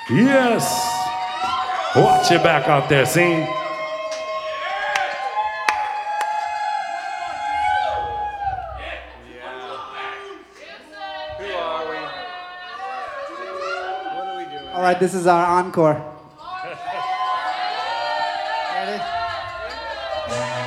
Yes. Watch your back out there, see? All right, this is our encore. Ready?